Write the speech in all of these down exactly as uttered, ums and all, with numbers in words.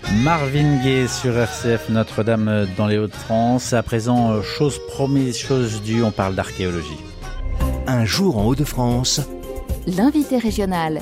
Marvin Gaye sur R C F Notre-Dame dans les Hauts-de-France. À présent, chose promise, chose due, on parle d'archéologie. Un jour en Hauts-de-France. L'invité régional.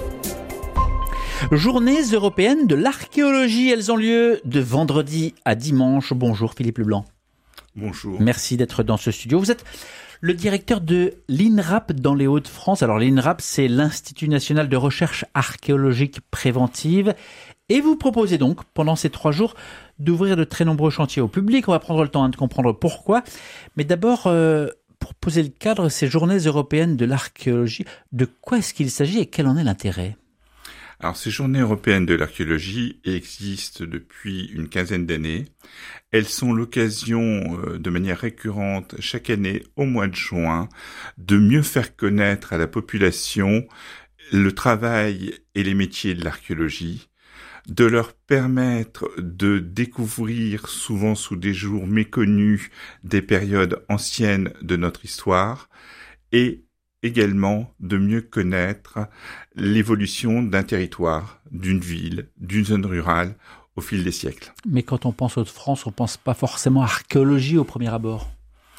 Journées européennes de l'archéologie, elles ont lieu de vendredi à dimanche. Bonjour Philippe Leblanc. Bonjour. Merci d'être dans ce studio. Vous êtes le directeur de l'INRAP dans les Hauts-de-France. Alors l'INRAP, c'est l'Institut National de Recherche Archéologique Préventive. Et vous proposez donc, pendant ces trois jours, d'ouvrir de très nombreux chantiers au public. On va prendre le temps hein, de comprendre pourquoi. Mais d'abord, euh, pour poser le cadre, ces journées européennes de l'archéologie, de quoi est-ce qu'il s'agit et quel en est l'intérêt ? Alors, ces journées européennes de l'archéologie existent depuis une quinzaine d'années. Elles sont l'occasion, euh, de manière récurrente, chaque année, au mois de juin, de mieux faire connaître à la population le travail et les métiers de l'archéologie, de leur permettre de découvrir, souvent sous des jours méconnus, des périodes anciennes de notre histoire, et également de mieux connaître l'évolution d'un territoire, d'une ville, d'une zone rurale, au fil des siècles. Mais quand on pense Hauts-de-France, on pense pas forcément archéologie au premier abord.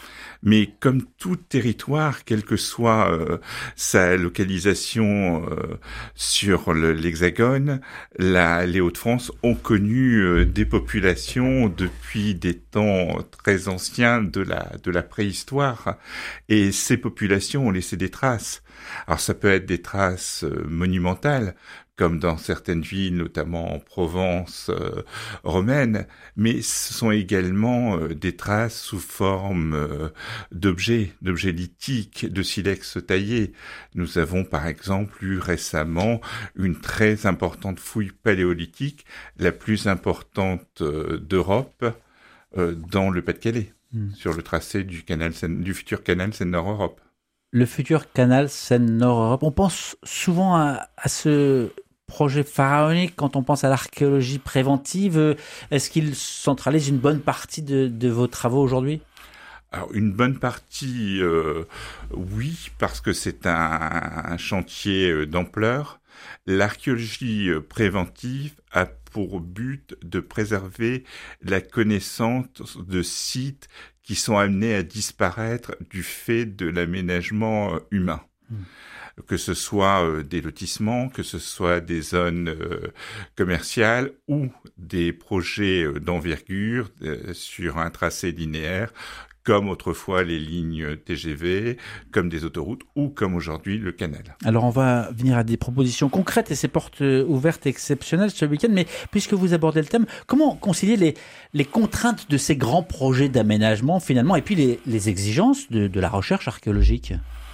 Mais comme tout territoire, quelle que soit euh, sa localisation euh, sur le, l'Hexagone, la, les Hauts-de-France ont connu euh, des populations depuis des temps très anciens de la, de la préhistoire. Et ces populations ont laissé des traces. Alors ça peut être des traces euh, monumentales, comme dans certaines villes, notamment en Provence euh, romaine, mais ce sont également euh, des traces sous forme euh, d'objets, d'objets lithiques, de silex taillés. Nous avons par exemple eu récemment une très importante fouille paléolithique, la plus importante euh, d'Europe, euh, dans le Pas-de-Calais, mmh. sur le tracé du, canal Seine, du futur canal Seine-Nord-Europe. Le futur canal Seine-Nord-Europe, on pense souvent à, à ce projet pharaonique quand on pense à l'archéologie préventive. Est-ce qu'il centralise une bonne partie de, de vos travaux aujourd'hui ? Alors une bonne partie, euh, oui, parce que c'est un, un chantier d'ampleur. L'archéologie préventive a pour but de préserver la connaissance de sites qui sont amenés à disparaître du fait de l'aménagement humain. Mmh. Que ce soit euh, des lotissements, que ce soit des zones euh, commerciales ou des projets euh, d'envergure euh, sur un tracé linéaire, comme autrefois les lignes T G V, comme des autoroutes ou comme aujourd'hui le canal. Alors on va venir à des propositions concrètes et ces portes ouvertes exceptionnelles ce week-end, mais puisque vous abordez le thème, comment concilier les, les contraintes de ces grands projets d'aménagement finalement et puis les, les exigences de, de la recherche archéologique ?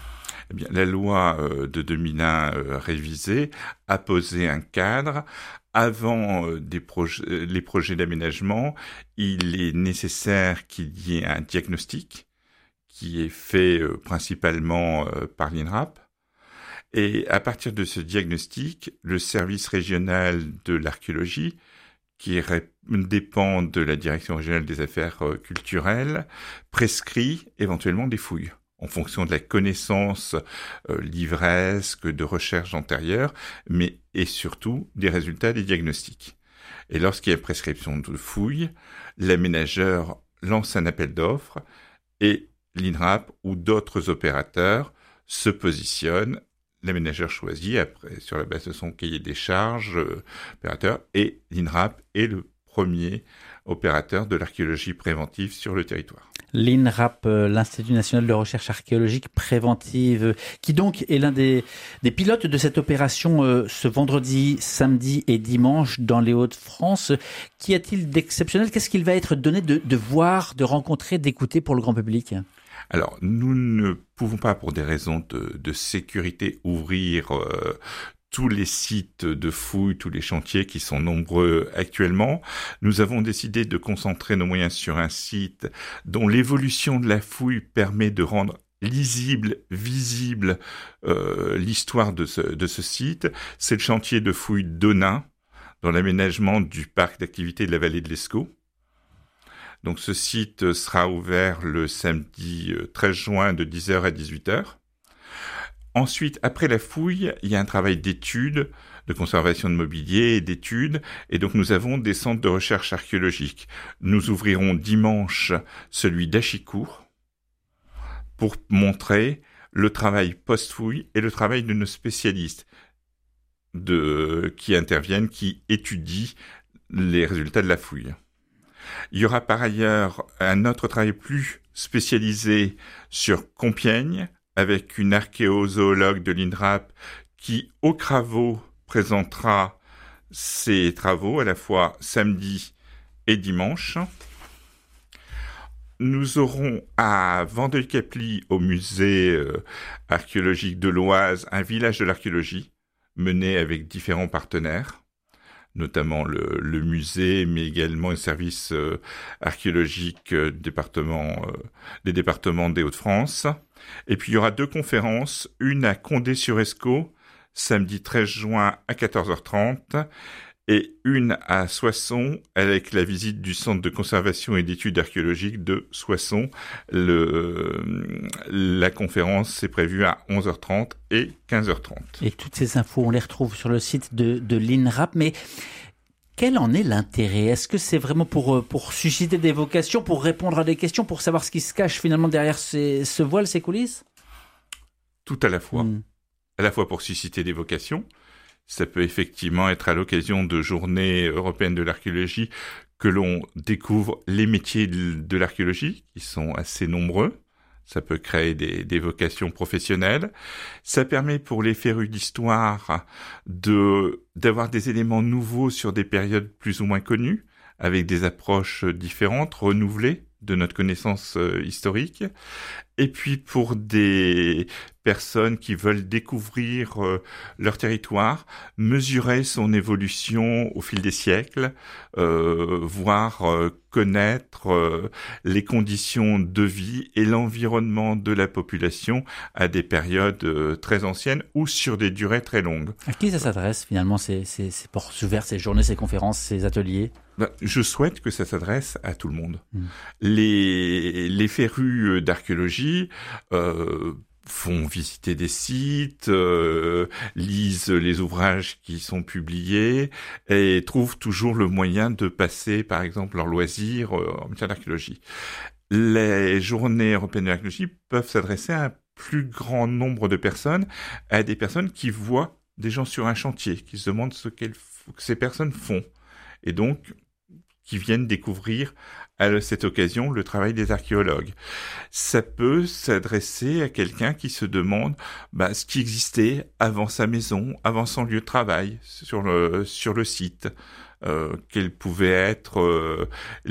Eh bien, la loi euh, de deux mille un euh, révisée a posé un cadre. Avant euh, des projets, les projets d'aménagement, il est nécessaire qu'il y ait un diagnostic qui est fait euh, principalement euh, par l'INRAP. Et à partir de ce diagnostic, le service régional de l'archéologie, qui ré- dépend de la direction régionale des affaires euh, culturelles, prescrit éventuellement des fouilles, en fonction de la connaissance euh, livresque, de recherches antérieures, mais et surtout des résultats des diagnostics. Et lorsqu'il y a prescription de fouilles, l'aménageur lance un appel d'offres et l'INRAP ou d'autres opérateurs se positionnent. L'aménageur choisit après sur la base de son cahier des charges, euh, opérateur, et l'INRAP est le premier opérateur de l'archéologie préventive sur le territoire. L'INRAP, l'Institut National de Recherche Archéologique Préventive, qui donc est l'un des, des pilotes de cette opération euh, ce vendredi, samedi et dimanche dans les Hauts-de-France. Qu'y a-t-il d'exceptionnel ? Qu'est-ce qu'il va être donné de, de voir, de rencontrer, d'écouter pour le grand public ? Alors, nous ne pouvons pas, pour des raisons de, de sécurité, ouvrir euh, tous les sites de fouilles, tous les chantiers qui sont nombreux actuellement. Nous avons décidé de concentrer nos moyens sur un site dont l'évolution de la fouille permet de rendre lisible, visible euh, l'histoire de ce, de ce site. C'est le chantier de fouilles d'Onain, dans l'aménagement du parc d'activités de la vallée de l'Escaut. Donc ce site sera ouvert le samedi treize juin de dix heures à dix-huit heures. Ensuite, après la fouille, il y a un travail d'étude, de conservation de mobilier et d'études, et donc nous avons des centres de recherche archéologique. Nous ouvrirons dimanche celui d'Achicourt pour montrer le travail post-fouille et le travail de nos spécialistes de, qui interviennent, qui étudient les résultats de la fouille. Il y aura par ailleurs un autre travail plus spécialisé sur Compiègne, avec une archéozoologue de l'INRAP qui, au Cravaux, présentera ses travaux à la fois samedi et dimanche. Nous aurons à Vandeuil-Caply, au musée euh, archéologique de l'Oise, un village de l'archéologie mené avec différents partenaires, notamment le, le musée, mais également un service euh, archéologique euh, département, euh, des départements des Hauts-de-France. Et puis il y aura deux conférences, une à Condé-sur-Escaut, samedi treize juin à quatorze heures trente, et une à Soissons avec la visite du Centre de conservation et d'études archéologiques de Soissons. Le, la conférence est prévue à onze heures trente et quinze heures trente. Et toutes ces infos, on les retrouve sur le site de, de l'INRAP, mais quel en est l'intérêt? Est-ce que c'est vraiment pour, pour susciter des vocations, pour répondre à des questions, pour savoir ce qui se cache finalement derrière ces, ce voile, ces coulisses? Tout à la fois. Mmh. À la fois pour susciter des vocations. Ça peut effectivement être à l'occasion de journées européennes de l'archéologie que l'on découvre les métiers de l'archéologie, qui sont assez nombreux. Ça peut créer des, des vocations professionnelles. Ça permet pour les férus d'histoire de, d'avoir des éléments nouveaux sur des périodes plus ou moins connues, avec des approches différentes, renouvelées de notre connaissance euh, historique. Et puis pour des personnes qui veulent découvrir euh, leur territoire, mesurer son évolution au fil des siècles, euh, voir, euh, connaître euh, les conditions de vie et l'environnement de la population à des périodes euh, très anciennes ou sur des durées très longues. À qui ça s'adresse finalement, ces, ces, ces portes ouvertes, ces journées, ces conférences, ces ateliers? Ben, je souhaite que ça s'adresse à tout le monde. Mmh. Les, les férus d'archéologie euh, font visiter des sites, euh, lisent les ouvrages qui sont publiés et trouvent toujours le moyen de passer, par exemple, leurs loisirs euh, en matière d'archéologie. Les journées européennes de l'archéologie peuvent s'adresser à un plus grand nombre de personnes, à des personnes qui voient des gens sur un chantier, qui se demandent ce qu'elles, que ces personnes font. Et donc, qui viennent découvrir à cette occasion le travail des archéologues. Ça peut s'adresser à quelqu'un qui se demande bah, ce qui existait avant sa maison, avant son lieu de travail, sur le, sur le site. Euh, quelles pouvaient être euh,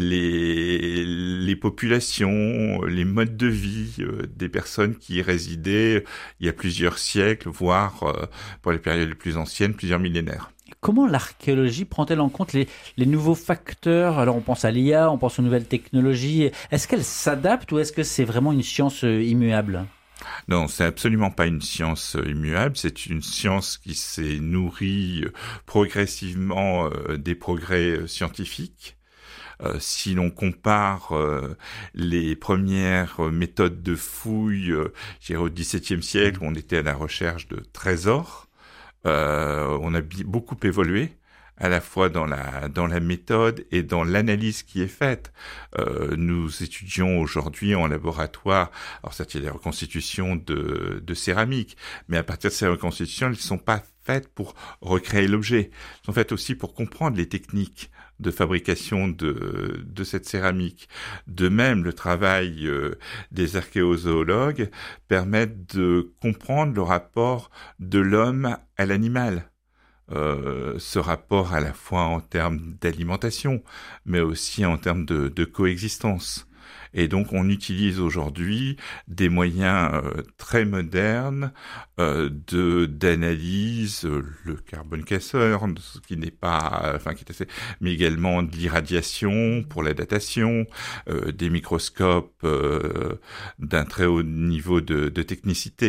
les, les populations, les modes de vie euh, des personnes qui y résidaient il y a plusieurs siècles, voire, euh, pour les périodes les plus anciennes, plusieurs millénaires. Comment l'archéologie prend-elle en compte les, les nouveaux facteurs? Alors on pense à l'I A, on pense aux nouvelles technologies. Est-ce qu'elle s'adapte ou est-ce que c'est vraiment une science immuable? Non, c'est absolument pas une science immuable, c'est une science qui s'est nourrie progressivement euh, des progrès scientifiques. Euh, si l'on compare euh, les premières méthodes de fouille, euh, je dirais au dix-septième siècle, où on était à la recherche de trésors, euh, on a bi- beaucoup évolué, à la fois dans la dans la méthode et dans l'analyse qui est faite. Euh, nous étudions aujourd'hui en laboratoire, alors certes il y a des reconstitutions de de céramique, mais à partir de ces reconstitutions, elles ne sont pas faites pour recréer l'objet, elles sont faites aussi pour comprendre les techniques de fabrication de de cette céramique. De même, le travail euh, des archéozoologues permet de comprendre le rapport de l'homme à l'animal. Euh, ce rapport à la fois en termes d'alimentation, mais aussi en termes de, de coexistence. Et donc, on utilise aujourd'hui des moyens euh, très modernes euh, de d'analyse, euh, le carbone casseur, ce qui n'est pas, enfin, qui est assez, mais également de l'irradiation pour la datation, euh, des microscopes euh, d'un très haut niveau de, de technicité.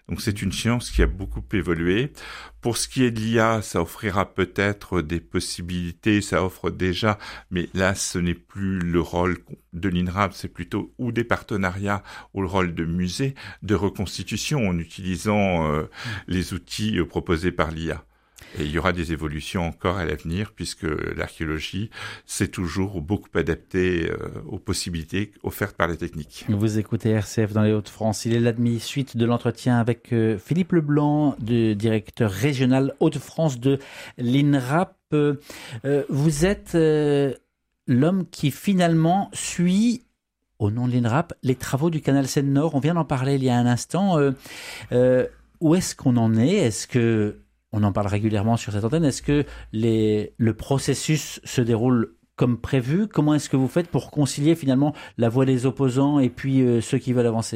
Donc c'est une science qui a beaucoup évolué. Pour ce qui est de l'I A, ça offrira peut-être des possibilités, ça offre déjà, mais là ce n'est plus le rôle de l'INRAP, c'est plutôt ou des partenariats ou le rôle de musée de reconstitution en utilisant euh, les outils euh, proposés par l'I A. Et il y aura des évolutions encore à l'avenir puisque l'archéologie s'est toujours beaucoup adaptée euh, aux possibilités offertes par les techniques. Vous écoutez R C F dans les Hauts-de-France. Il est la demi-suite de l'entretien avec euh, Philippe Leblanc, de directeur régional Hauts-de-France de l'INRAP. Euh, vous êtes euh, l'homme qui finalement suit, au nom de l'INRAP, les travaux du canal Seine-Nord. On vient d'en parler il y a un instant. Euh, euh, où est-ce qu'on en est ? Est-ce que On en parle régulièrement sur cette antenne. Est-ce que les, le processus se déroule comme prévu ? Comment est-ce que vous faites pour concilier finalement la voix des opposants et puis euh, ceux qui veulent avancer ?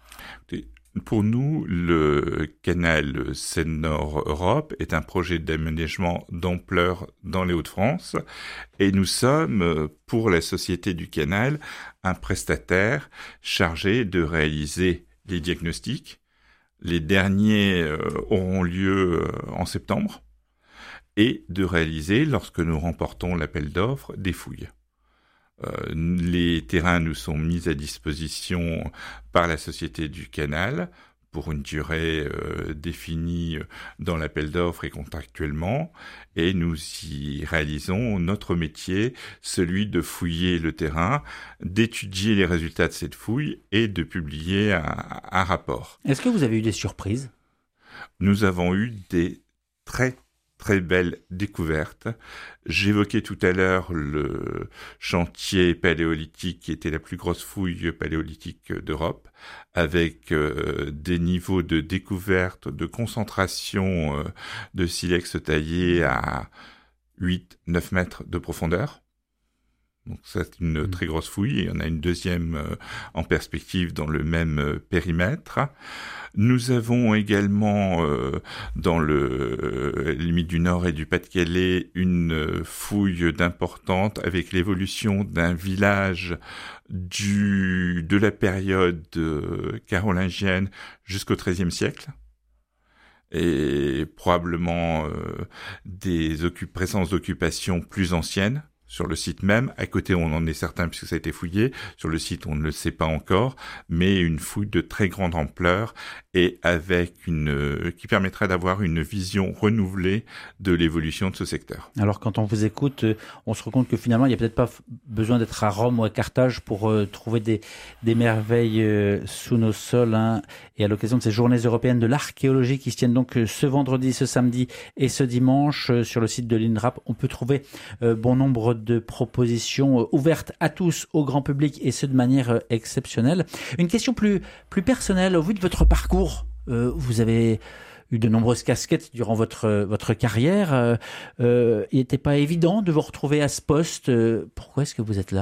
Pour nous, le canal Seine-Nord-Europe est un projet d'aménagement d'ampleur dans les Hauts-de-France et nous sommes, pour la Société du Canal, un prestataire chargé de réaliser les diagnostics. Les derniers euh, auront lieu euh, en septembre et de réaliser, lorsque nous remportons l'appel d'offres, des fouilles. Euh, les terrains nous sont mis à disposition par la Société du Canal pour une durée euh, définie dans l'appel d'offres et contractuellement, et nous y réalisons notre métier, celui de fouiller le terrain, d'étudier les résultats de cette fouille et de publier un, un rapport. Est-ce que vous avez eu des surprises ? Nous avons eu des très très belle découverte. J'évoquais tout à l'heure le chantier paléolithique qui était la plus grosse fouille paléolithique d'Europe, avec euh, des niveaux de découverte, de concentration euh, de silex taillé à huit à neuf mètres de profondeur. Donc c'est une très grosse fouille, et il y en a une deuxième euh, en perspective dans le même euh, périmètre. Nous avons également euh, dans le euh, limite du Nord et du Pas-de-Calais une euh, fouille d'importante avec l'évolution d'un village du de la période euh, carolingienne jusqu'au treizième siècle. Et probablement euh, des occup- présences d'occupation plus anciennes sur le site même. À côté, on en est certain puisque ça a été fouillé. Sur le site, on ne le sait pas encore, mais une fouille de très grande ampleur et avec une euh, qui permettrait d'avoir une vision renouvelée de l'évolution de ce secteur. Alors, quand on vous écoute, on se rend compte que finalement, il n'y a peut-être pas besoin d'être à Rome ou à Carthage pour euh, trouver des, des merveilles euh, sous nos sols. Hein. Et à l'occasion de ces journées européennes de l'archéologie qui se tiennent donc euh, ce vendredi, ce samedi et ce dimanche euh, sur le site de l'INRAP, on peut trouver euh, bon nombre de propositions euh, ouvertes à tous, au grand public, et ce de manière euh, exceptionnelle. Une question plus, plus personnelle, au vu de votre parcours, euh, vous avez eu de nombreuses casquettes durant votre, votre carrière. Euh, euh, il n'était pas évident de vous retrouver à ce poste. Euh, pourquoi est-ce que vous êtes là ?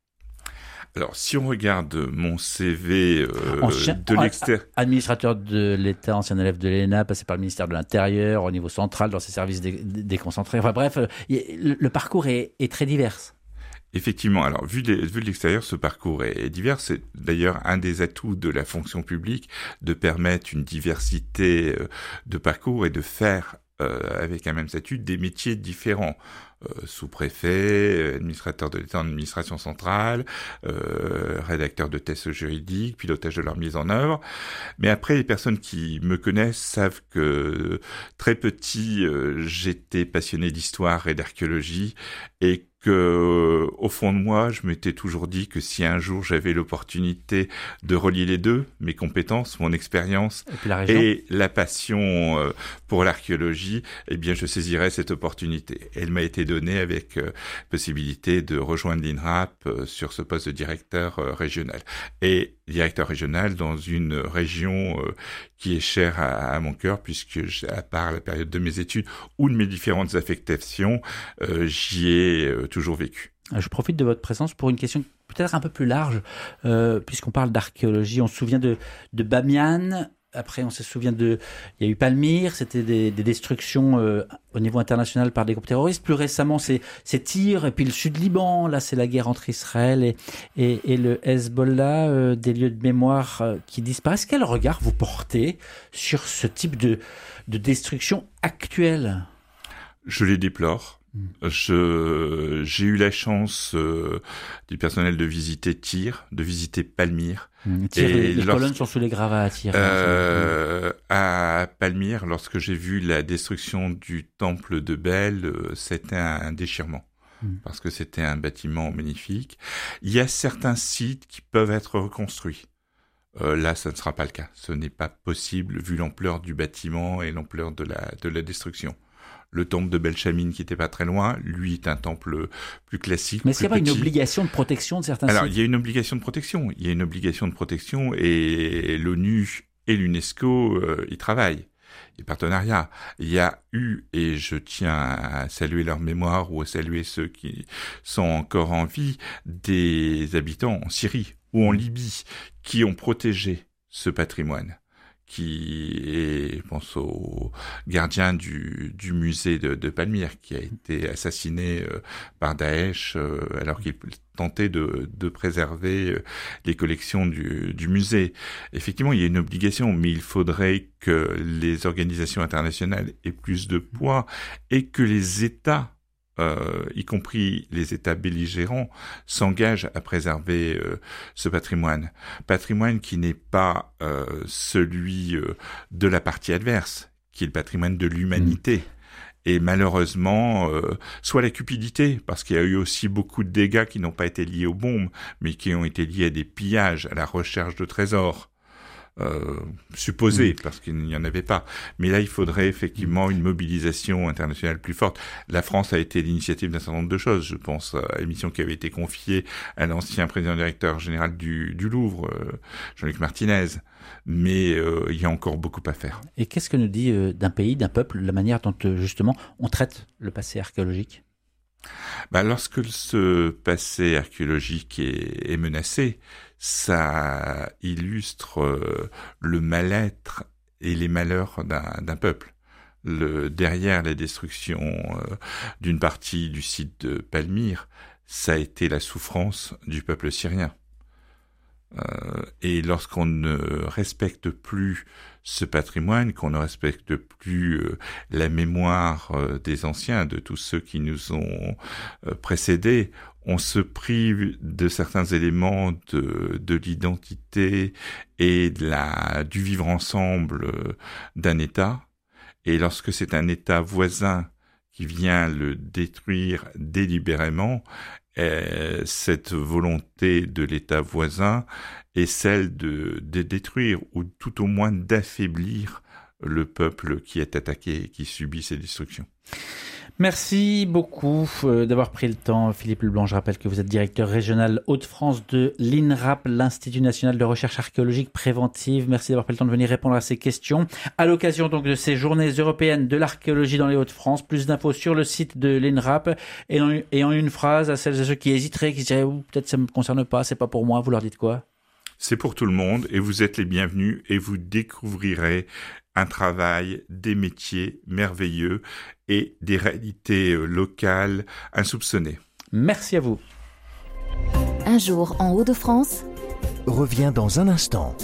Alors, si on regarde mon C V euh, Ancien, de l'extérieur... Administrateur de l'État, ancien élève de l'E N A, passé par le ministère de l'Intérieur, au niveau central, dans ses services dé- déconcentrés. Enfin bref, euh, le, le parcours est, est très divers. Effectivement, alors vu de, vu de l'extérieur, ce parcours est, est divers. C'est d'ailleurs un des atouts de la fonction publique de permettre une diversité euh, de parcours et de faire euh, avec un même statut des métiers différents. Euh, sous-préfet, administrateur de l'État en administration centrale, euh, rédacteur de tests juridiques, pilotage de leur mise en œuvre. Mais après, les personnes qui me connaissent savent que très petit, euh, j'étais passionné d'histoire et d'archéologie et que, au fond de moi, je m'étais toujours dit que si un jour j'avais l'opportunité de relier les deux, mes compétences, mon expérience et, la, et la passion euh, pour l'archéologie, eh bien, je saisirais cette opportunité. Elle m'a été donnée avec euh, possibilité de rejoindre l'INRAP euh, sur ce poste de directeur euh, régional. Et directeur régional dans une région euh, qui est chère à, à mon cœur, puisque à part la période de mes études ou de mes différentes affectations, euh, j'y ai euh, toujours vécu. Je profite de votre présence pour une question peut-être un peu plus large, euh, puisqu'on parle d'archéologie. On se souvient de, de Bamiyan, après, on se souvient de... Il y a eu Palmyre, c'était des, des destructions euh, au niveau international par des groupes terroristes. Plus récemment, c'est, c'est Tyr, et puis le Sud-Liban. Là, c'est la guerre entre Israël et, et, et le Hezbollah, euh, des lieux de mémoire euh, qui disparaissent. Quel regard vous portez sur ce type de, de destruction actuelle ? Je les déplore. Je, j'ai eu la chance euh, du personnel de visiter Tyr, de visiter Palmyre. Mmh, Tyr, les, les colonnes sont sous les gravats à Tyr. Euh, à Palmyre, lorsque j'ai vu la destruction du temple de Bel, euh, c'était un, un déchirement. Mmh. Parce que c'était un bâtiment magnifique. Il y a certains sites qui peuvent être reconstruits. Euh, là, ça ne sera pas le cas. Ce n'est pas possible vu l'ampleur du bâtiment et l'ampleur de la, de la destruction. Le temple de Belchamine, qui était pas très loin, lui est un temple plus classique. Mais est-ce qu'il n'y a pas petit. une obligation de protection de certains Alors, sites ? il y a une obligation de protection. Il y a une obligation de protection et l'ONU et l'UNESCO euh, y travaillent. Et partenariats. Il y a eu, et je tiens à saluer leur mémoire ou à saluer ceux qui sont encore en vie, des habitants en Syrie ou en Libye qui ont protégé ce patrimoine. Qui est, je pense au gardien du, du musée de, de Palmyre, qui a été assassiné euh, par Daesh euh, alors qu'il tentait de, de préserver euh, les collections du, du musée. Effectivement, il y a une obligation, mais il faudrait que les organisations internationales aient plus de poids et que les États, Euh, y compris les États belligérants, s'engagent à préserver euh, ce patrimoine. Patrimoine qui n'est pas euh, celui euh, de la partie adverse, qui est le patrimoine de l'humanité. Mmh. Et malheureusement, euh, soit la cupidité, parce qu'il y a eu aussi beaucoup de dégâts qui n'ont pas été liés aux bombes, mais qui ont été liés à des pillages, à la recherche de trésors. Euh, supposé, mmh. parce qu'il n'y en avait pas. Mais là, il faudrait effectivement une mobilisation internationale plus forte. La France a été l'initiative d'un certain nombre de choses. Je pense à l'émission qui avait été confiée à l'ancien président-directeur général du, du Louvre, euh, Jean-Luc Martinez. Mais euh, il y a encore beaucoup à faire. Et qu'est-ce que nous dit euh, d'un pays, d'un peuple, la manière dont euh, justement on traite le passé archéologique ? Bah, lorsque ce passé archéologique est, est menacé, ça illustre euh, le mal-être et les malheurs d'un, d'un peuple. Le, derrière la destruction euh, d'une partie du site de Palmyre, ça a été la souffrance du peuple syrien. Euh, et lorsqu'on ne respecte plus ce patrimoine, qu'on ne respecte plus euh, la mémoire euh, des anciens, de tous ceux qui nous ont euh, précédés, on se prive de certains éléments de, de l'identité et de la, du vivre ensemble euh, d'un État. Et lorsque c'est un État voisin qui vient le détruire délibérément, euh, cette volonté de l'État voisin est celle de, de détruire ou tout au moins d'affaiblir le peuple qui est attaqué et qui subit ces destructions. Merci beaucoup euh, d'avoir pris le temps, Philippe Leblanc. Je rappelle que vous êtes directeur régional Hauts-de-France de l'INRAP, l'Institut national de recherche archéologique préventive. Merci d'avoir pris le temps de venir répondre à ces questions. À l'occasion donc de ces journées européennes de l'archéologie dans les Hauts-de-France, plus d'infos sur le site de l'INRAP. Et en, et en une phrase, à celles et ceux qui hésiteraient, qui se diraient oh, peut-être ça me concerne pas, c'est pas pour moi, vous leur dites quoi ? C'est pour tout le monde et vous êtes les bienvenus et vous découvrirez un travail, des métiers merveilleux et des réalités locales insoupçonnées. Merci à vous. Un jour en Hauts-de-France revient dans un instant.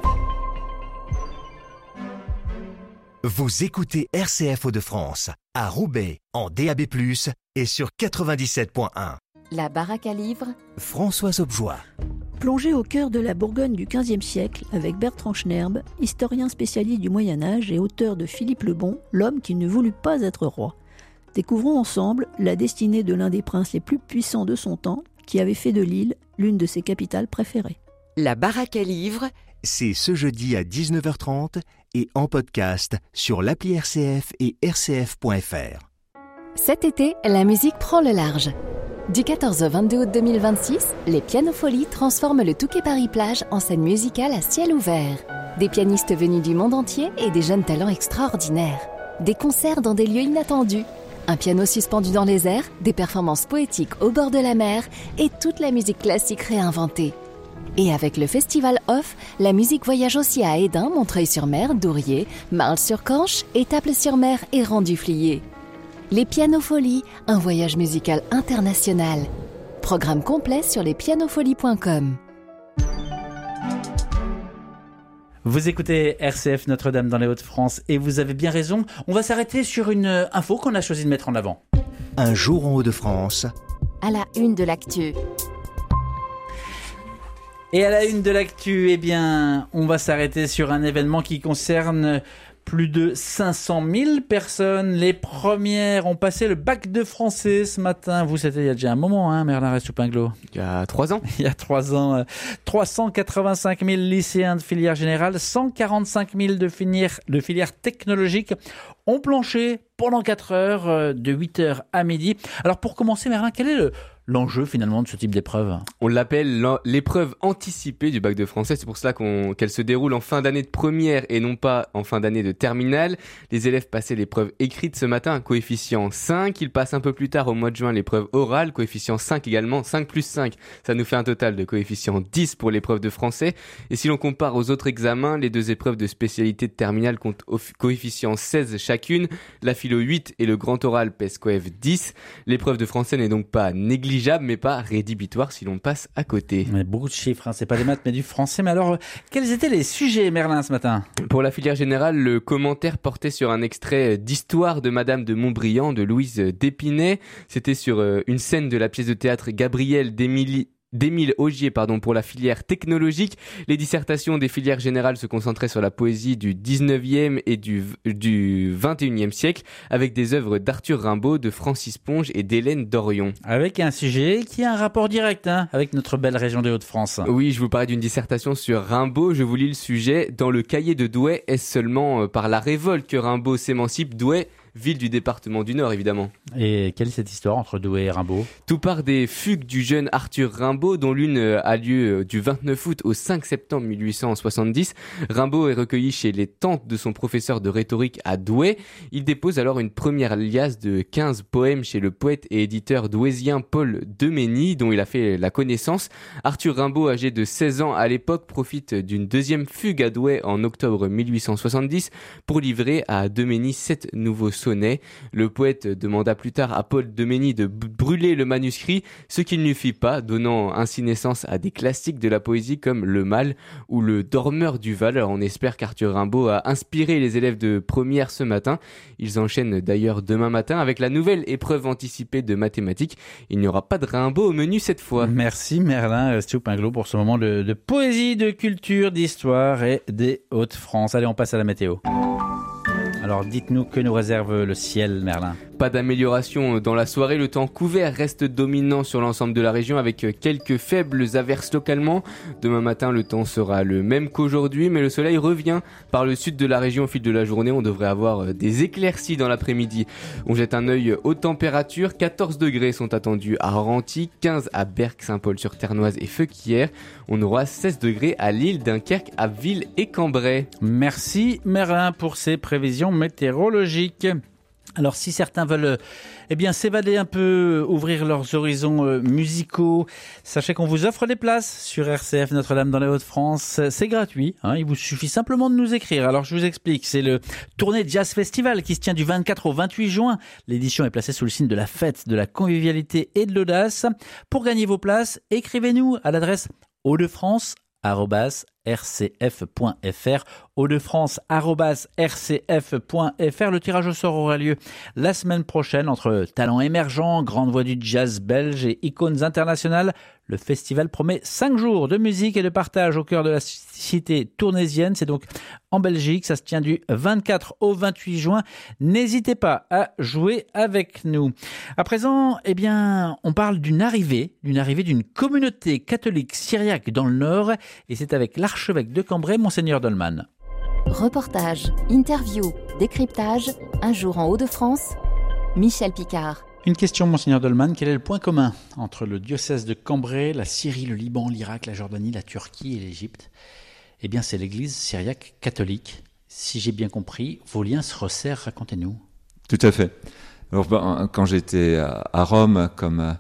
Vous écoutez R C F Hauts-de-France à Roubaix en D A B plus, et sur quatre-vingt-dix-sept point un. La baraque à livres, Françoise Objoie. Plongé au cœur de la Bourgogne du quinzième siècle avec Bertrand Schnerb, historien spécialiste du Moyen-Âge et auteur de Philippe le Bon, l'homme qui ne voulut pas être roi. Découvrons ensemble la destinée de l'un des princes les plus puissants de son temps, qui avait fait de Lille l'une de ses capitales préférées. La baraque à livres, c'est ce jeudi à dix-neuf heures trente et en podcast sur l'appli R C F et R C F point F R. Cet été, la musique prend le large. Du quatorze au vingt-deux août deux mille vingt-six, les Pianofolies transforment le Touquet Paris-Plage en scène musicale à ciel ouvert. Des pianistes venus du monde entier et des jeunes talents extraordinaires. Des concerts dans des lieux inattendus. Un piano suspendu dans les airs, des performances poétiques au bord de la mer et toute la musique classique réinventée. Et avec le Festival Off, la musique voyage aussi à Hesdin, Montreuil-sur-Mer, Douriez, Marles-sur-Canche, Étaples-sur-Mer et Rendu-Fliers. Les Pianofolies, un voyage musical international. Programme complet sur les pianofolies point com. Vous écoutez R C F Notre-Dame dans les Hauts-de-France et vous avez bien raison. On va s'arrêter sur une info qu'on a choisi de mettre en avant. Un jour en Hauts-de-France. À la une de l'actu. Et à la une de l'actu, eh bien, on va s'arrêter sur un événement qui concerne plus de cinq cent mille personnes. Les premières ont passé le bac de français ce matin. Vous, c'était il y a déjà un moment, hein, Merlin Restopinglo. Il y a trois ans. Il y a trois ans. Euh, trois cent quatre-vingt-cinq mille lycéens de filière générale, cent quarante-cinq mille de filière, de filière technologique ont planché pendant quatre heures, euh, de huit heures à midi. Alors, pour commencer, Merlin, quel est le... l'enjeu finalement de ce type d'épreuve? On l'appelle l'épreuve anticipée du bac de français. C'est pour cela qu'on, qu'elle se déroule en fin d'année de première et non pas en fin d'année de terminale. Les élèves passaient l'épreuve écrite ce matin, coefficient cinq. Ils passent un peu plus tard au mois de juin l'épreuve orale, coefficient cinq également. cinq plus cinq, ça nous fait un total de coefficient dix pour l'épreuve de français. Et si l'on compare aux autres examens, les deux épreuves de spécialité de terminale comptent coefficient seize chacune. La philo huit et le grand oral pèsent coef dix. L'épreuve de français n'est donc pas négligeable, mais pas rédhibitoire si l'on passe à côté. Mais beaucoup de chiffres, hein. C'est pas des maths mais du français. Mais alors, quels étaient les sujets, Merlin, ce matin? Pour la filière générale, le commentaire portait sur un extrait d'Histoire de Madame de Montbriand de Louise d'Épinay. C'était sur une scène de la pièce de théâtre Gabriel d'Émilie d'Émile Augier, pardon, pour la filière technologique. Les dissertations des filières générales se concentraient sur la poésie du dix-neuvième et du, du vingt et unième siècle, avec des œuvres d'Arthur Rimbaud, de Francis Ponge et d'Hélène Dorion. Avec un sujet qui a un rapport direct, hein, avec notre belle région des Hauts-de-France. Oui, je vous parlais d'une dissertation sur Rimbaud. Je vous lis le sujet. Dans le cahier de Douai, est-ce seulement par la révolte que Rimbaud s'émancipe? Douai, ville du département du Nord, évidemment. Et quelle est cette histoire entre Douai et Rimbaud? Tout part des fugues du jeune Arthur Rimbaud, dont l'une a lieu du vingt-neuf août au cinq septembre mille huit cent soixante-dix. Rimbaud est recueilli chez les tantes de son professeur de rhétorique à Douai. Il dépose alors une première liasse de quinze poèmes chez le poète et éditeur douaisien Paul Demény, dont il a fait la connaissance. Arthur Rimbaud, âgé de seize ans à l'époque, profite d'une deuxième fugue à Douai en octobre mille huit cent soixante-dix pour livrer à Demény sept nouveaux sonnets. Le poète demanda plus tard à Paul Demény de brûler le manuscrit, ce qu'il ne fit pas, donnant ainsi naissance à des classiques de la poésie comme Le Mal ou Le Dormeur du Val. Alors on espère qu'Arthur Rimbaud a inspiré les élèves de première ce matin. Ils enchaînent d'ailleurs demain matin avec la nouvelle épreuve anticipée de mathématiques. Il n'y aura pas de Rimbaud au menu cette fois. Merci Merlin Restopinglo pour ce moment de, de poésie, de culture, d'histoire et des Hauts-de-France. Allez, on passe à la météo. Alors dites-nous que nous réserve le ciel, Merlin. Pas d'amélioration dans la soirée, le temps couvert reste dominant sur l'ensemble de la région avec quelques faibles averses localement. Demain matin, le temps sera le même qu'aujourd'hui, mais le soleil revient par le sud de la région au fil de la journée. On devrait avoir des éclaircies dans l'après-midi. On jette un œil aux températures. quatorze degrés sont attendus à Renty, quinze à Berck, Saint-Paul-sur-Ternoise et Feuquières. On aura seize degrés à Lille, Dunkerque, Abbeville et Cambrai. Merci Merlin pour ces prévisions météorologiques. Alors si certains veulent eh bien s'évader un peu, ouvrir leurs horizons euh, musicaux, sachez qu'on vous offre des places sur R C F Notre-Dame dans les Hauts-de-France. C'est gratuit, hein, il vous suffit simplement de nous écrire. Alors je vous explique, c'est le Tournée Jazz Festival qui se tient du vingt-quatre au vingt-huit juin. L'édition est placée sous le signe de la fête, de la convivialité et de l'audace. Pour gagner vos places, écrivez-nous à l'adresse hauts-de-france arobase r c f point f r, hauts-de-france arobase r c f point f r. Le tirage au sort aura lieu la semaine prochaine entre talents émergents, grandes voix du jazz belge et icônes internationales. Le festival promet cinq jours de musique et de partage au cœur de la cité tournaisienne. C'est donc en Belgique. Ça se tient du vingt-quatre au vingt-huit juin. N'hésitez pas à jouer avec nous. À présent, eh bien, on parle d'une arrivée, d'une arrivée d'une communauté catholique syriaque dans le Nord. Et c'est avec l'archevêque de Cambrai, Monseigneur Dolman. Reportage, interview, décryptage, un jour en Hauts-de-France. Michel Picard. Une question, Monseigneur Dolman, quel est le point commun entre le diocèse de Cambrai, la Syrie, le Liban, l'Irak, la Jordanie, la Turquie et l'Égypte? Eh bien, c'est l'église syriaque catholique. Si j'ai bien compris, vos liens se resserrent, racontez-nous. Tout à fait. Alors, ben, quand j'étais à Rome comme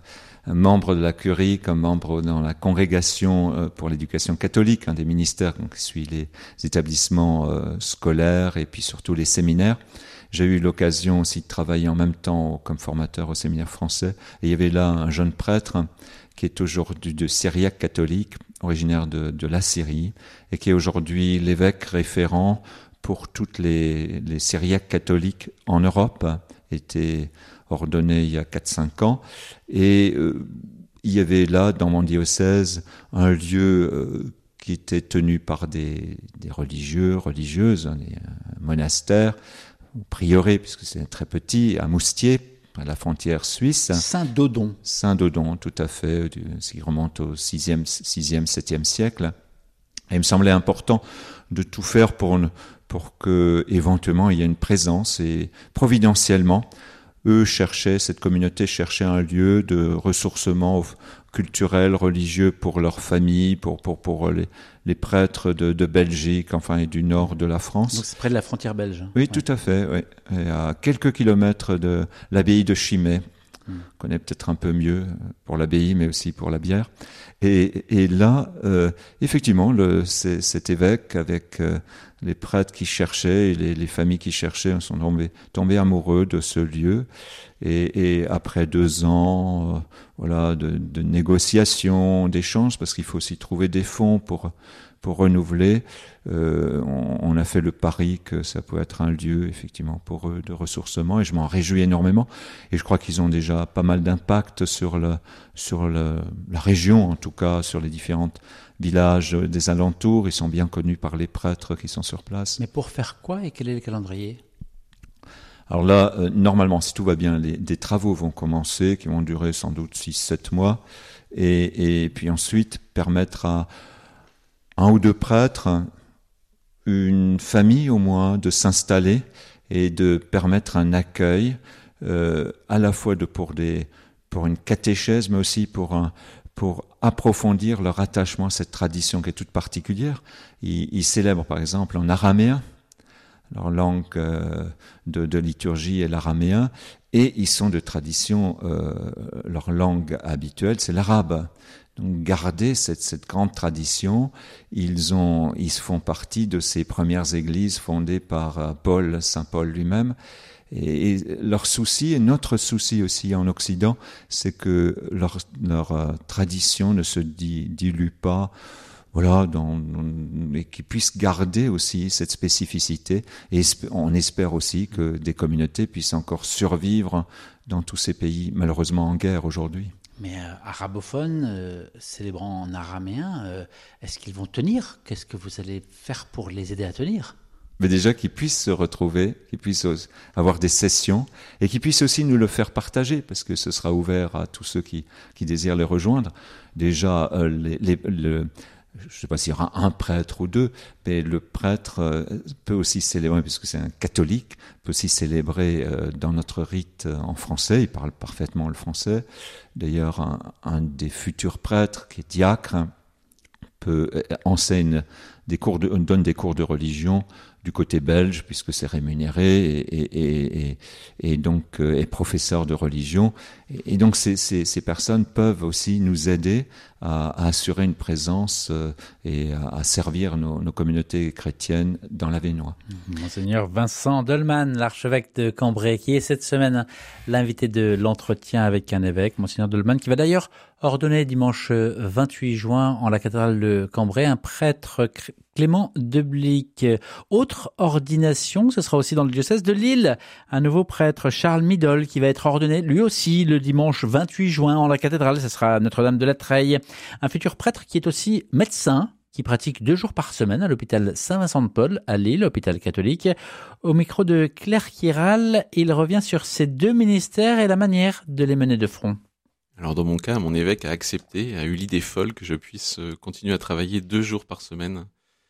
membre de la curie, comme membre dans la congrégation euh, pour l'éducation catholique, un des ministères donc, qui suit les établissements euh, scolaires et puis surtout les séminaires. J'ai eu l'occasion aussi de travailler en même temps comme formateur au séminaire français. Et il y avait là un jeune prêtre qui est aujourd'hui de syriaque catholique, originaire de, de la Syrie, et qui est aujourd'hui l'évêque référent pour toutes les, les syriaques catholiques en Europe, était ordonné il y a quatre cinq ans. Et euh, il y avait là, dans mon diocèse, un lieu euh, qui était tenu par des, des religieux, religieuses, des un monastère, ou prieuré, puisque c'est très petit, à Moustier, à la frontière suisse. Saint-Dodon. Saint-Dodon, tout à fait, ce qui remonte au sixième, septième siècle. Et il me semblait important de tout faire pour, pour que, éventuellement, il y ait une présence. Et providentiellement, eux cherchaient, cette communauté cherchait un lieu de ressourcement culturel, religieux pour leur famille, pour, pour, pour les, les prêtres de, de Belgique, enfin, et du nord de la France. Donc c'est près de la frontière belge. Oui, ouais. tout à fait, oui. Et à quelques kilomètres de l'abbaye de Chimay. On connaît peut-être un peu mieux pour l'abbaye, mais aussi pour la bière. Et, et là, euh, effectivement, le, c'est, cet évêque, avec euh, les prêtres qui cherchaient et les, les familles qui cherchaient, sont tombés, tombés amoureux de ce lieu. Et, et après deux ans, euh, voilà, de, de négociations, d'échanges, parce qu'il faut aussi trouver des fonds pour pour renouveler, euh, on, on a fait le pari que ça peut être un lieu effectivement pour eux de ressourcement, et je m'en réjouis énormément. Et je crois qu'ils ont déjà pas mal d'impact sur le sur le, la région, en tout cas sur les différents villages des alentours. Ils sont bien connus par les prêtres qui sont sur place. Mais pour faire quoi et quel est le calendrier ? Alors là, euh, normalement, si tout va bien, les, des travaux vont commencer, qui vont durer sans doute six sept mois, et, et puis ensuite permettre à un ou deux prêtres, une famille au moins, de s'installer et de permettre un accueil, euh, à la fois de, pour, des, pour une catéchèse, mais aussi pour, un, pour approfondir leur attachement à cette tradition qui est toute particulière. Ils, ils célèbrent par exemple en araméen, leur langue euh, de, de liturgie est l'araméen, et ils sont de tradition, euh, leur langue habituelle, c'est l'arabe. Donc garder cette, cette grande tradition, ils ont, ils font partie de ces premières églises fondées par Paul, Saint Paul lui-même. Et, et leur souci, et notre souci aussi en Occident, c'est que leur, leur euh, tradition ne se di, dilue pas, voilà, dans, dans, et qu'ils puissent garder aussi cette spécificité. Et on espère aussi que des communautés puissent encore survivre dans tous ces pays, malheureusement en guerre aujourd'hui. Mais euh, arabophones, euh, célébrant en araméen, euh, est-ce qu'ils vont tenir ? Qu'est-ce que vous allez faire pour les aider à tenir ? Mais déjà qu'ils puissent se retrouver, qu'ils puissent avoir des sessions, et qu'ils puissent aussi nous le faire partager, parce que ce sera ouvert à tous ceux qui, qui désirent les rejoindre. Déjà, euh, les, les, le, je ne sais pas s'il y aura un prêtre ou deux, mais le prêtre euh, peut aussi célébrer, puisque c'est un catholique, peut aussi célébrer euh, dans notre rite euh, en français, il parle parfaitement le français. D'ailleurs, un, un des futurs prêtres, qui est diacre, peut, euh, enseigne des cours de, donne des cours de religion du côté belge, puisque c'est rémunéré, et, et, et, et donc euh, est professeur de religion. Et, et donc ces, ces, ces personnes peuvent aussi nous aider à, à assurer une présence euh, et à, à servir nos, nos communautés chrétiennes dans l'Avesnois. Monseigneur Vincent Dolman, l'archevêque de Cambrai, qui est cette semaine l'invité de l'entretien avec un évêque, Monseigneur Dolman, qui va d'ailleurs ordonner dimanche vingt-huit juin en la cathédrale de Cambrai un prêtre Clément Deblic. Autre ordination, ce sera aussi dans le diocèse de Lille, un nouveau prêtre, Charles Midol, qui va être ordonné lui aussi le dimanche vingt-huit juin en la cathédrale. Ce sera Notre-Dame de la Treille. Un futur prêtre qui est aussi médecin, qui pratique deux jours par semaine à l'hôpital Saint-Vincent-de-Paul à Lille, hôpital catholique. Au micro de Claire Chiral, il revient sur ces deux ministères et la manière de les mener de front. Alors dans mon cas, mon évêque a accepté, a eu l'idée folle que je puisse continuer à travailler deux jours par semaine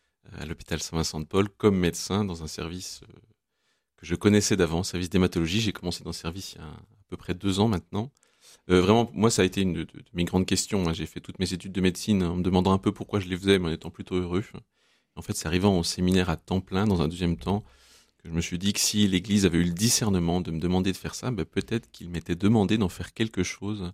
à l'hôpital Saint-Vincent-de-Paul comme médecin dans un service que je connaissais d'avant, service d'hématologie. J'ai commencé dans ce service il y a à peu près deux ans maintenant. Euh, vraiment, moi, ça a été une de, de, de mes grandes questions. J'ai fait toutes mes études de médecine en me demandant un peu pourquoi je les faisais, mais en étant plutôt heureux. En fait, c'est arrivant au séminaire à temps plein, dans un deuxième temps, que je me suis dit que si l'Église avait eu le discernement de me demander de faire ça, ben peut-être qu'il m'était demandé d'en faire quelque chose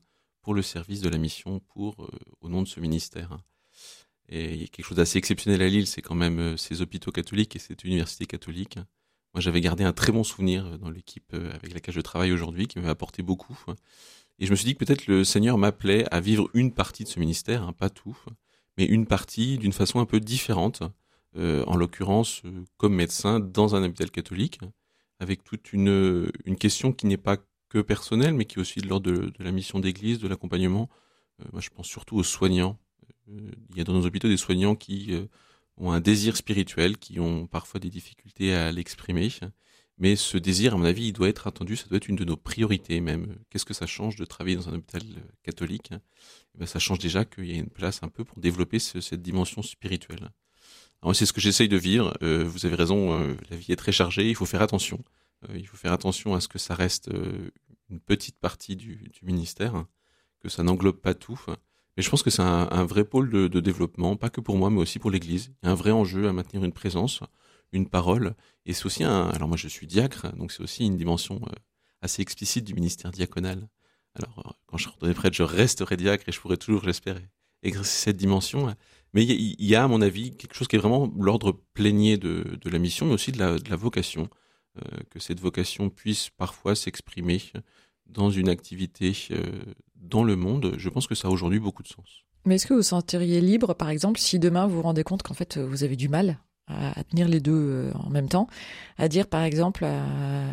pour le service de la mission, pour euh, au nom de ce ministère. Et il y a quelque chose d'assez exceptionnel à Lille, c'est quand même euh, ces hôpitaux catholiques et cette université catholique. Moi, j'avais gardé un très bon souvenir dans l'équipe euh, avec laquelle je travaille aujourd'hui, qui m'avait apporté beaucoup. Et je me suis dit que peut-être le Seigneur m'appelait à vivre une partie de ce ministère, hein, pas tout, mais une partie d'une façon un peu différente, euh, en l'occurrence euh, comme médecin dans un hôpital catholique, avec toute une, une question qui n'est pas que personnelle, mais qui est aussi de l'ordre de, de la mission d'église, de l'accompagnement. Euh, moi, je pense surtout aux soignants. Euh, il y a dans nos hôpitaux des soignants qui euh, ont un désir spirituel, qui ont parfois des difficultés à l'exprimer. Mais ce désir, à mon avis, il doit être attendu, ça doit être une de nos priorités même. Qu'est-ce que ça change de travailler dans un hôpital catholique ? Et ben, ça change déjà qu'il y a une place un peu pour développer ce, cette dimension spirituelle. Alors, c'est ce que j'essaye de vivre. Euh, vous avez raison, euh, la vie est très chargée, il faut faire attention. Euh, il faut faire attention à ce que ça reste euh, une petite partie du, du ministère, hein, que ça n'englobe pas tout. Mais je pense que c'est un, un vrai pôle de, de développement, pas que pour moi, mais aussi pour l'Église. Il y a un vrai enjeu à maintenir une présence, une parole, et c'est aussi un... Alors moi je suis diacre, donc c'est aussi une dimension euh, assez explicite du ministère diaconal. Alors euh, quand je serai prêtre, je resterai diacre et je pourrai toujours, j'espère, exercer cette dimension. Mais il y, y a, à mon avis, quelque chose qui est vraiment l'ordre plénier de, de la mission, mais aussi de la, de la vocation. Euh, que cette vocation puisse parfois s'exprimer dans une activité euh, dans le monde. Je pense que ça a aujourd'hui beaucoup de sens. Mais est-ce que vous vous sentiriez libre, par exemple, si demain vous vous rendez compte qu'en fait vous avez du mal à, à tenir les deux en même temps, à dire par exemple à,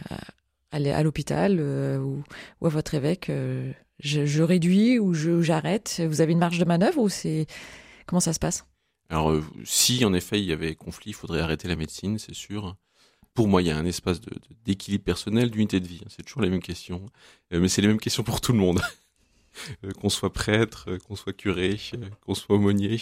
à, à l'hôpital euh, ou, ou à votre évêque, euh, je, je réduis ou je, j'arrête. Vous avez une marge de manœuvre ou c'est comment ça se passe ? Alors euh, si en effet il y avait conflit, il faudrait arrêter la médecine, c'est sûr. Pour moi, il y a un espace de, de, d'équilibre personnel, d'unité de vie. C'est toujours les mêmes questions, euh, mais c'est les mêmes questions pour tout le monde. euh, qu'on soit prêtre, euh, qu'on soit curé, euh, qu'on soit aumônier.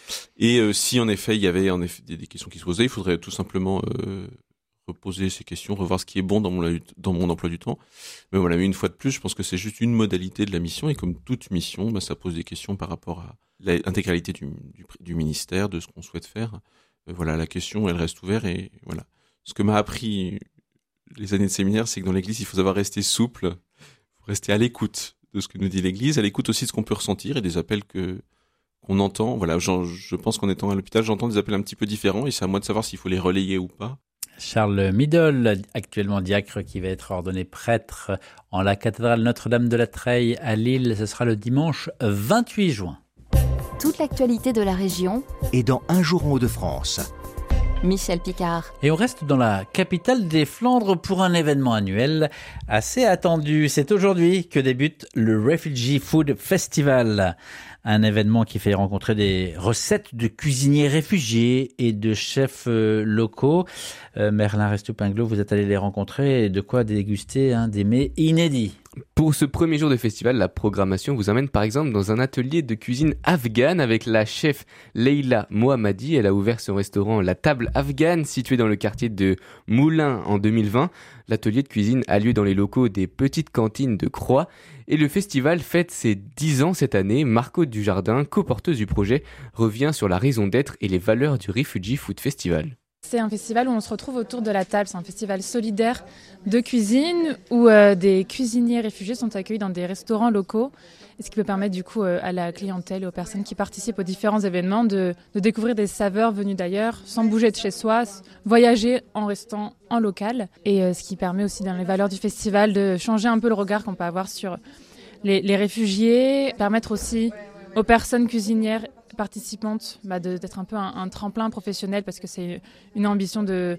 Et euh, si en effet il y avait en effet des, des questions qui se posaient, il faudrait tout simplement euh, reposer ces questions, revoir ce qui est bon dans mon, dans mon emploi du temps. Mais voilà, mais une fois de plus, je pense que c'est juste une modalité de la mission, et comme toute mission, bah, ça pose des questions par rapport à l'intégralité du, du, du ministère, de ce qu'on souhaite faire. Euh, voilà, la question, elle reste ouverte, et voilà. Ce que m'a appris les années de séminaire, c'est que dans l'Église, il faut savoir rester souple, il faut rester à l'écoute de ce que nous dit l'Église, à l'écoute aussi de ce qu'on peut ressentir et des appels que qu'on entend. Voilà, je, je pense qu'en étant à l'hôpital, j'entends des appels un petit peu différents et c'est à moi de savoir s'il faut les relayer ou pas. Charles Middle, actuellement diacre, qui va être ordonné prêtre en la cathédrale Notre-Dame de la Treille à Lille. Ce sera le dimanche vingt-huit juin. Toute l'actualité de la région Et dans Un jour en Hauts-de-France. Michel Picard. Et on reste dans la capitale des Flandres pour un événement annuel assez attendu. C'est aujourd'hui que débute le Refugee Food Festival. Un événement qui fait rencontrer des recettes de cuisiniers réfugiés et de chefs euh, locaux. Euh, Merlin Restopinglo, vous êtes allé les rencontrer et de quoi déguster hein, des mets inédits. Pour ce premier jour de festival, la programmation vous amène par exemple dans un atelier de cuisine afghane avec la chef Leila Mohammadi. Elle a ouvert son restaurant La Table Afghane situé dans le quartier de Moulins en deux mille vingt. L'atelier de cuisine a lieu dans les locaux des petites cantines de Croix. Et le festival fête ses dix ans cette année. Marco Dujardin, coporteuse du projet, revient sur la raison d'être et les valeurs du Refugee Food Festival. C'est un festival où on se retrouve autour de la table. C'est un festival solidaire de cuisine où euh, des cuisiniers réfugiés sont accueillis dans des restaurants locaux. Et ce qui peut permettre du coup euh, à la clientèle et aux personnes qui participent aux différents événements de, de découvrir des saveurs venues d'ailleurs, sans bouger de chez soi, voyager en restant en local. Et euh, ce qui permet aussi dans les valeurs du festival de changer un peu le regard qu'on peut avoir sur les, les réfugiés, permettre aussi aux personnes cuisinières participantes bah de, d'être un peu un, un tremplin professionnel parce que c'est une ambition de,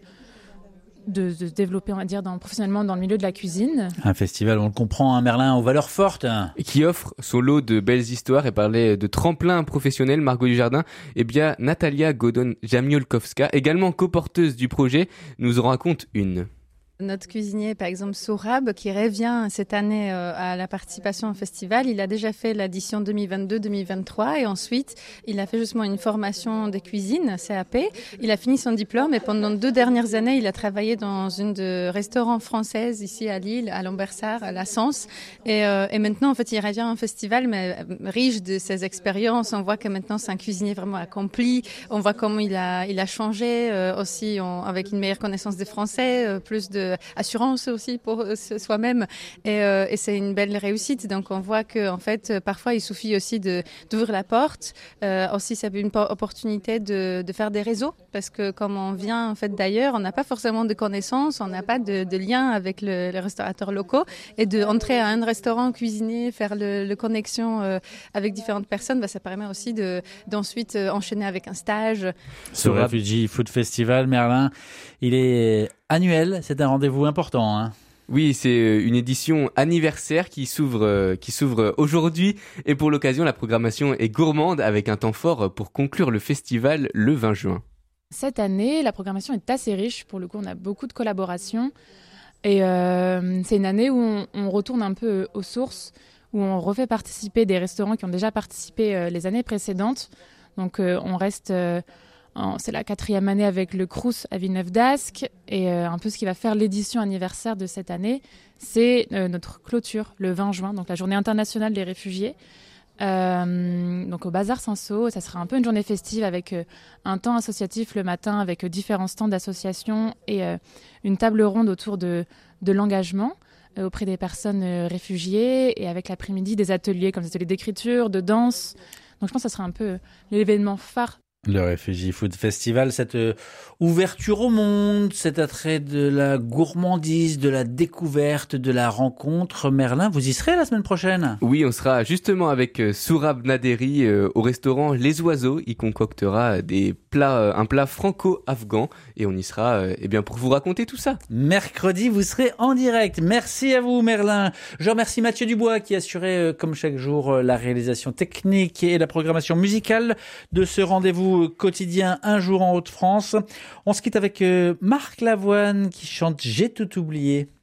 de, de développer, on va dire, dans, professionnellement dans le milieu de la cuisine. Un festival, on le comprend, un Merlin aux valeurs fortes. Et qui offre son lot de belles histoires et parlait de tremplin professionnel, Margot Dujardin. Eh bien, Natalia Godon-Jamiolkowska, également coporteuse du projet, nous en raconte une. Notre cuisinier, par exemple, Sourab, qui revient cette année euh, à la participation au festival, il a déjà fait l'édition deux mille vingt-deux deux mille vingt-trois et ensuite, il a fait justement une formation de cuisine, C A P. Il a fini son diplôme et pendant deux dernières années, il a travaillé dans une de restaurants françaises ici à Lille, à Lambersart, à La Sens. Et, euh, et maintenant, en fait, il revient au festival, mais riche de ses expériences. On voit que maintenant, c'est un cuisinier vraiment accompli. On voit comment il a, il a changé euh, aussi en, avec une meilleure connaissance des Français, euh, plus de d'assurance aussi pour soi-même. Et, euh, et c'est une belle réussite. Donc on voit que en fait, parfois il suffit aussi de, d'ouvrir la porte. Euh, aussi, ça peut être une opportunité de, de faire des réseaux, parce que comme on vient en fait d'ailleurs, on n'a pas forcément de connaissances, on n'a pas de, de lien avec le, les restaurateurs locaux. Et d'entrer à un restaurant, cuisiner, faire le, le connexion euh, avec différentes personnes, bah, ça permet aussi de, d'ensuite euh, enchaîner avec un stage. Ce Refugee Food Festival, Merlin, il est annuel, c'est un rendez-vous important, hein. Oui, c'est une édition anniversaire qui s'ouvre, qui s'ouvre aujourd'hui. Et pour l'occasion, la programmation est gourmande avec un temps fort pour conclure le festival le vingt juin. Cette année, la programmation est assez riche. Pour le coup, on a beaucoup de collaborations. Et euh, c'est une année où on, on retourne un peu aux sources, où on refait participer des restaurants qui ont déjà participé euh, les années précédentes. Donc euh, on reste... Euh, C'est la quatrième année avec le Crous à Villeneuve d'Ascq. Et euh, un peu ce qui va faire l'édition anniversaire de cette année, c'est euh, notre clôture le vingt juin, donc la journée internationale des réfugiés. Euh, donc au Bazar Saint-Saul, ça sera un peu une journée festive avec euh, un temps associatif le matin avec euh, différents stands d'associations et euh, une table ronde autour de, de l'engagement euh, auprès des personnes euh, réfugiées, et avec l'après-midi des ateliers comme des ateliers d'écriture, de danse. Donc je pense que ça sera un peu l'événement phare. Le Refugee Food Festival, cette euh, ouverture au monde, cet attrait de la gourmandise, de la découverte, de la rencontre. Merlin, vous y serez la semaine prochaine ? Oui, on sera justement avec euh, Sourab Naderi euh, au restaurant Les Oiseaux. Il concoctera des plats, euh, un plat franco-afghan, et on y sera euh, eh bien, pour vous raconter tout ça. Mercredi, vous serez en direct. Merci à vous, Merlin. Je remercie Mathieu Dubois qui assurait, euh, comme chaque jour, euh, la réalisation technique et la programmation musicale de ce rendez-vous quotidien Un jour en Haute-France. On se quitte avec euh, Marc Lavoine qui chante J'ai tout oublié.